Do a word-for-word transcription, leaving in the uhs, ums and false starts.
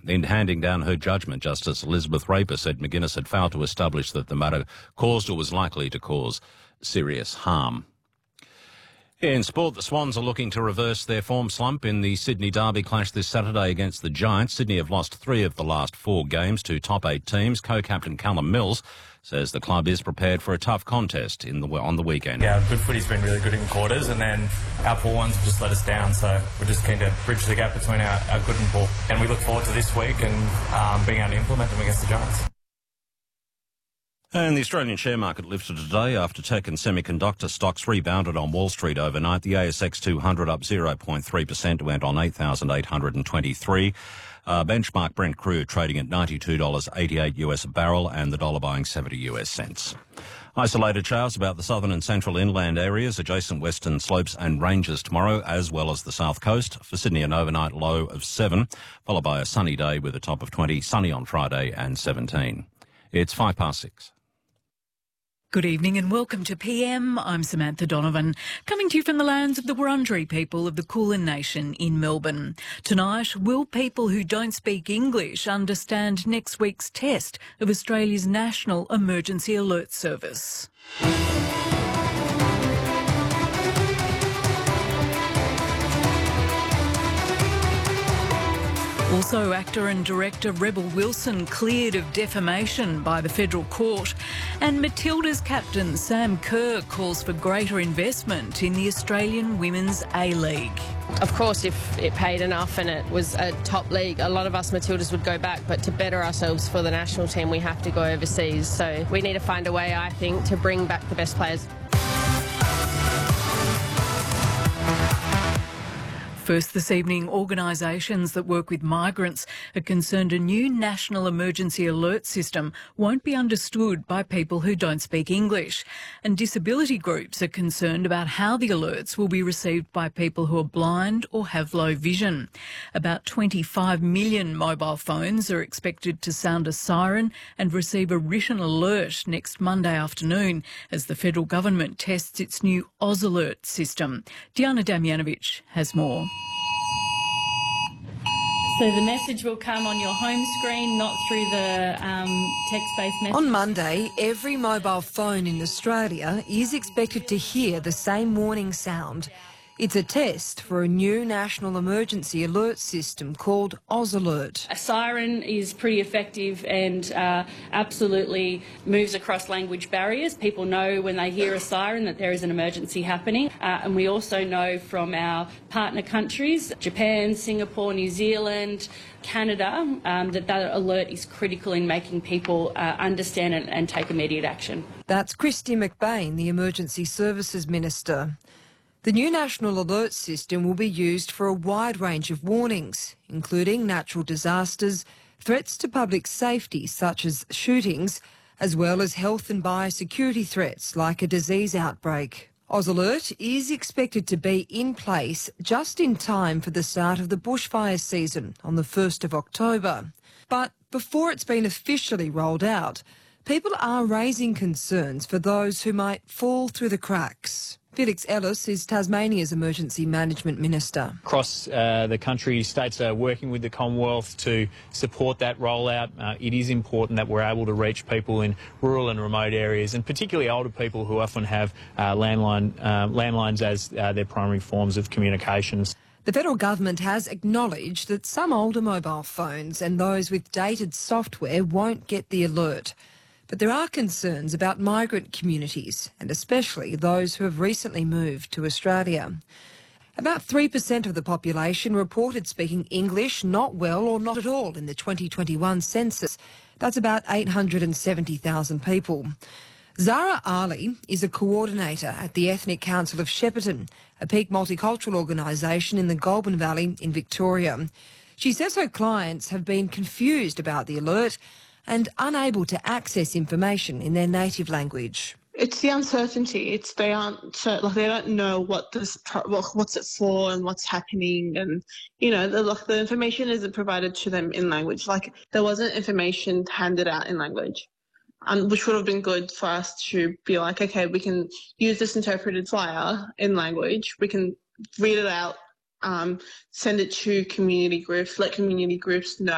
In handing down her judgment, Justice Elizabeth Raper said McGuinness had failed to establish that the matter caused or was likely to cause serious harm. In sport, the Swans are looking to reverse their form slump in the Sydney Derby clash this Saturday against the Giants. Sydney have lost three of the last four games to top eight teams. Co-captain Callum Mills says the club is prepared for a tough contest in the on the weekend. Yeah, good footy's been really good in quarters, and then our poor ones have just let us down, so we're just keen to bridge the gap between our, our good and poor. And we look forward to this week and um, being able to implement them against the Giants. And the Australian share market lifted today after tech and semiconductor stocks rebounded on Wall Street overnight. The A S X two hundred up zero point three percent, went on eight thousand eight hundred twenty-three. Uh, benchmark Brent crude trading at ninety-two dollars eighty-eight U S a barrel, and the dollar buying seventy U S cents. Isolated showers about the southern and central inland areas, adjacent western slopes and ranges tomorrow, as well as the south coast. For Sydney, an overnight low of seven, followed by a sunny day with a top of twenty, sunny on Friday and seventeen. It's five past six. Good evening and welcome to P M. I'm Samantha Donovan, coming to you from the lands of the Wurundjeri people of the Kulin Nation in Melbourne. Tonight, will people who don't speak English understand next week's test of Australia's National Emergency Alert Service? Also, actor and director Rebel Wilson cleared of defamation by the federal court. And Matilda's captain Sam Kerr calls for greater investment in the Australian Women's A-League. Of course, if it paid enough and it was a top league, a lot of us Matildas would go back, but to better ourselves for the national team, we have to go overseas. So we need to find a way, I think, to bring back the best players. First this evening, organisations that work with migrants are concerned a new national emergency alert system won't be understood by people who don't speak English. And disability groups are concerned about how the alerts will be received by people who are blind or have low vision. About twenty-five million mobile phones are expected to sound a siren and receive a written alert next Monday afternoon as the federal government tests its new Oz Alert system. Diana Damjanovic has more. So the message will come on your home screen, not through the um, text-based message. On Monday, every mobile phone in Australia is expected to hear the same warning sound. It's a test for a new national emergency alert system called Oz Alert. A siren is pretty effective and uh, absolutely moves across language barriers. People know when they hear a siren that there is an emergency happening. Uh, and we also know from our partner countries, Japan, Singapore, New Zealand, Canada, um, that that alert is critical in making people uh, understand and, and take immediate action. That's Christy McBain, the Emergency Services Minister. The new national alert system will be used for a wide range of warnings, including natural disasters, threats to public safety such as shootings, as well as health and biosecurity threats like a disease outbreak. Oz Alert is expected to be in place just in time for the start of the bushfire season on the first of October. But before it's been officially rolled out, people are raising concerns for those who might fall through the cracks. Felix Ellis is Tasmania's Emergency Management Minister. Across uh, the country, states are working with the Commonwealth to support that rollout. Uh, it is important that we're able to reach people in rural and remote areas, and particularly older people who often have uh, landline, uh, landlines as uh, their primary forms of communications. The federal government has acknowledged that some older mobile phones and those with dated software won't get the alert. But there are concerns about migrant communities, and especially those who have recently moved to Australia. About three percent of the population reported speaking English not well or not at all in the twenty twenty-one census. That's about eight hundred seventy thousand people. Zara Ali is a coordinator at the Ethnic Council of Shepparton, a peak multicultural organisation in the Goulburn Valley in Victoria. She says her clients have been confused about the alert and unable to access information in their native language. It's the uncertainty. It's they aren't so, like they don't know what this what's it for and what's happening, and you know the like the information isn't provided to them in language. Like there wasn't information handed out in language, and which would have been good for us to be like, okay, we can use this interpreted flyer in language. We can read it out, um, send it to community groups, let community groups know.